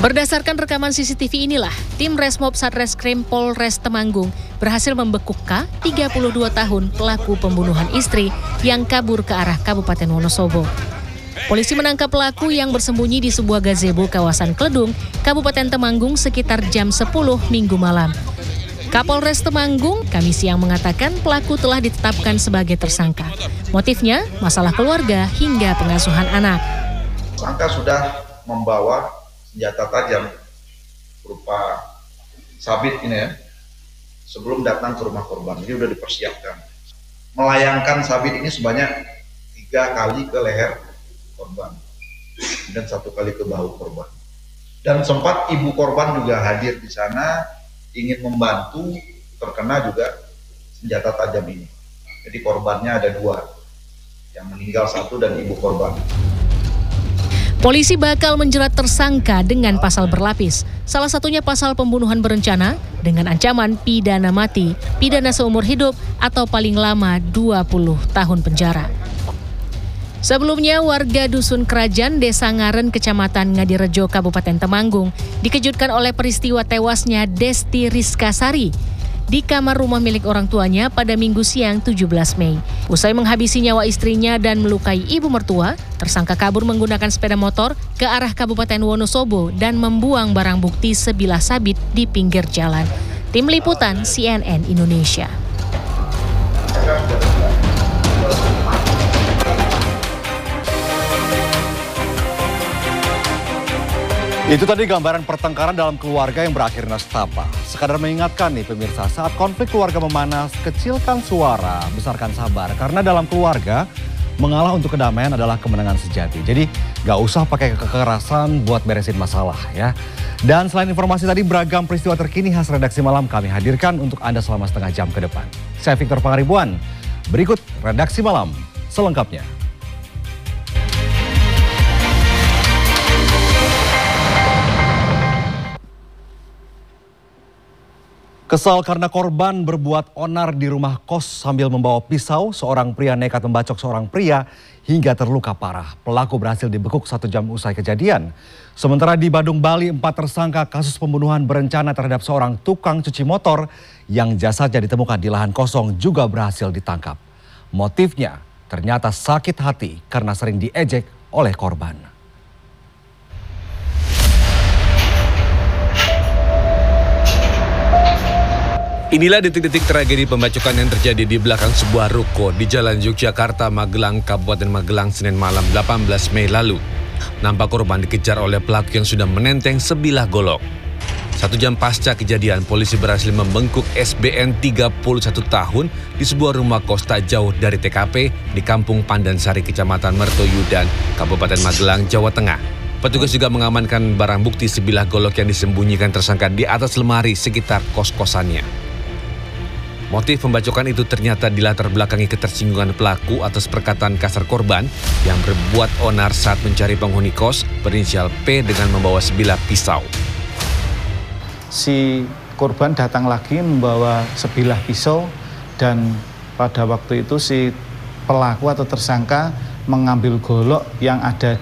Berdasarkan rekaman CCTV inilah, tim Resmob Satreskrim Polres Temanggung berhasil membekuk K, 32 tahun, pelaku pembunuhan istri yang kabur ke arah Kabupaten Wonosobo. Polisi menangkap pelaku yang bersembunyi di sebuah gazebo kawasan Kledung, Kabupaten Temanggung sekitar jam 10 Minggu malam. Kapolres Temanggung Kamis siang mengatakan pelaku telah ditetapkan sebagai tersangka. Motifnya, masalah keluarga hingga pengasuhan anak. Tersangka sudah membawa senjata tajam berupa sabit ini ya, sebelum datang ke rumah korban. Jadi sudah dipersiapkan. Melayangkan sabit ini sebanyak 3 kali ke leher korban dan 1 kali ke bahu korban. Dan sempat ibu korban juga hadir di sana, ingin membantu terkena juga senjata tajam ini. Jadi korbannya ada 2, yang meninggal 1 dan ibu korban. Polisi bakal menjerat tersangka dengan pasal berlapis. Salah satunya pasal pembunuhan berencana dengan ancaman pidana mati, pidana seumur hidup, atau paling lama 20 tahun penjara. Sebelumnya, warga Dusun Kerajaan, Desa Ngaren, Kecamatan Ngadirejo, Kabupaten Temanggung, dikejutkan oleh peristiwa tewasnya Desti Rizkasari di kamar rumah milik orang tuanya pada Minggu siang 17 Mei. Usai menghabisi nyawa istrinya dan melukai ibu mertua, tersangka kabur menggunakan sepeda motor ke arah Kabupaten Wonosobo dan membuang barang bukti sebilah sabit di pinggir jalan. Tim Liputan CNN Indonesia. Itu tadi gambaran pertengkaran dalam keluarga yang berakhir nestapa. Sekadar mengingatkan nih pemirsa, saat konflik keluarga memanas, kecilkan suara, besarkan sabar. Karena dalam keluarga, mengalah untuk kedamaian adalah kemenangan sejati. Jadi gak usah pakai kekerasan buat beresin masalah ya. Dan selain informasi tadi, beragam peristiwa terkini khas redaksi malam kami hadirkan untuk Anda selama setengah jam ke depan. Saya Victor Pangaribuan, berikut redaksi malam selengkapnya. Kesal karena korban berbuat onar di rumah kos sambil membawa pisau, seorang pria nekat membacok seorang pria hingga terluka parah. Pelaku berhasil dibekuk 1 jam usai kejadian. Sementara di Badung, Bali, 4 tersangka kasus pembunuhan berencana terhadap seorang tukang cuci motor yang jasadnya ditemukan di lahan kosong juga berhasil ditangkap. Motifnya ternyata sakit hati karena sering diejek oleh korban. Inilah detik-detik tragedi pembacokan yang terjadi di belakang sebuah ruko di Jalan Yogyakarta, Magelang, Kabupaten Magelang, Senin malam 18 Mei lalu. Nampak korban dikejar oleh pelaku yang sudah menenteng sebilah golok. 1 jam pasca kejadian, polisi berhasil membengkuk SBN 31 tahun di sebuah rumah kos tak jauh dari TKP di Kampung Pandansari, Kecamatan Mertoyudan, Kabupaten Magelang, Jawa Tengah. Petugas juga mengamankan barang bukti sebilah golok yang disembunyikan tersangka di atas lemari sekitar kos-kosannya. Motif pembacokan itu ternyata dilatar belakangi ketersinggungan pelaku atas perkataan kasar korban yang berbuat onar saat mencari penghuni kos berinisial P dengan membawa sebilah pisau. Si korban datang lagi membawa sebilah pisau dan pada waktu itu si pelaku atau tersangka mengambil golok yang ada